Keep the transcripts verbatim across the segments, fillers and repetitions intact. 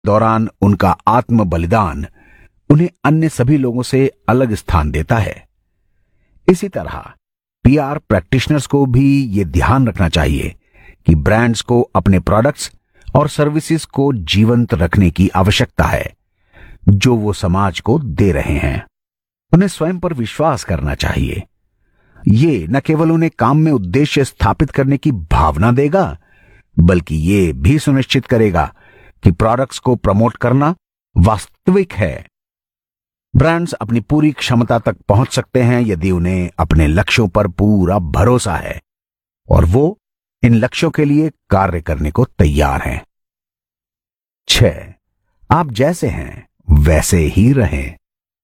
दौरान उनका आत्म बलिदान उन्हें अन्य सभी लोगों से अलग स्थान देता है। इसी तरह पीआर प्रैक्टिशनर्स को भी ये ध्यान रखना चाहिए कि ब्रांड्स को अपने प्रोडक्ट्स और सर्विसेज को जीवंत रखने की आवश्यकता है जो वो समाज को दे रहे हैं। उन्हें स्वयं पर विश्वास करना चाहिए। ये न केवल उन्हें काम में उद्देश्य स्थापित करने की भावना देगा, बल्कि ये भी सुनिश्चित करेगा कि प्रोडक्ट्स को प्रमोट करना वास्तविक है। ब्रांड्स अपनी पूरी क्षमता तक पहुंच सकते हैं यदि उन्हें अपने लक्ष्यों पर पूरा भरोसा है और वो इन लक्ष्यों के लिए कार्य करने को तैयार हैं। छह, आप जैसे हैं वैसे ही रहें।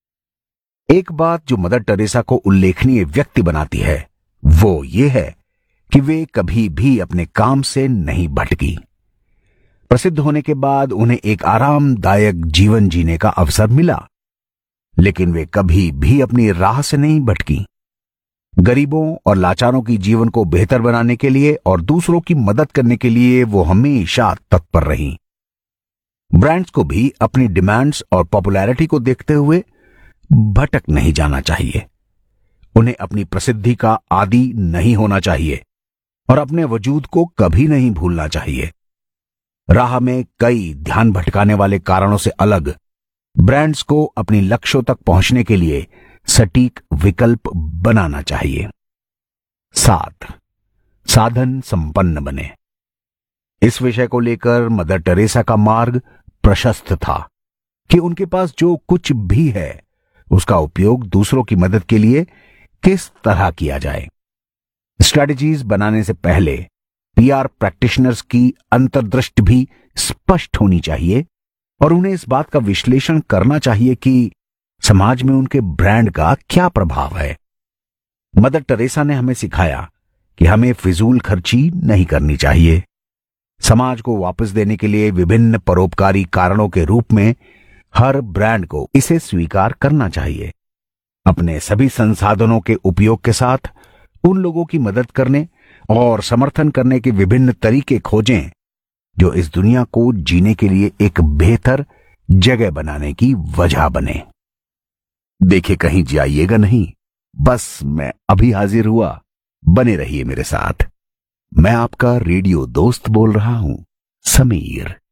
एक बात जो मदर टेरेसा को उल्लेखनीय व्यक्ति बनाती है वो ये है कि वे कभी भी अपने काम से नहीं भटकी। प्रसिद्ध होने के बाद उन्हें एक आरामदायक जीवन जीने का अवसर मिला, लेकिन वे कभी भी अपनी राह से नहीं भटकी। गरीबों और लाचारों की जीवन को बेहतर बनाने के लिए और दूसरों की मदद करने के लिए वो हमेशा तत्पर रहीं। ब्रांड्स को भी अपनी डिमांड्स और पॉपुलैरिटी को देखते हुए भटक नहीं जाना चाहिए। उन्हें अपनी प्रसिद्धि का आदी नहीं होना चाहिए और अपने वजूद को कभी नहीं भूलना चाहिए। राह में कई ध्यान भटकाने वाले कारणों से अलग ब्रांड्स को अपनी लक्ष्यों तक पहुंचने के लिए सटीक विकल्प बनाना चाहिए। सात, साधन संपन्न बने। इस विषय को लेकर मदर टेरेसा का मार्ग प्रशस्त था कि उनके पास जो कुछ भी है उसका उपयोग दूसरों की मदद के लिए किस तरह किया जाए। स्ट्रैटेजीज बनाने से पहले पीआर प्रैक्टिशनर्स की अंतर्दृष्टि भी स्पष्ट होनी चाहिए और उन्हें इस बात का विश्लेषण करना चाहिए कि समाज में उनके ब्रांड का क्या प्रभाव है। मदर टेरेसा ने हमें सिखाया कि हमें फिजूल खर्ची नहीं करनी चाहिए। समाज को वापस देने के लिए विभिन्न परोपकारी कारणों के रूप में हर ब्रांड को इसे स्वीकार करना चाहिए। अपने सभी संसाधनों के उपयोग के साथ उन लोगों की मदद करने और समर्थन करने के विभिन्न तरीके खोजें जो इस दुनिया को जीने के लिए एक बेहतर जगह बनाने की वजह बने। देखे कहीं जाइएगा नहीं, बस मैं अभी हाजिर हुआ। बने रहिए मेरे साथ। मैं आपका रेडियो दोस्त बोल रहा हूं, समीर।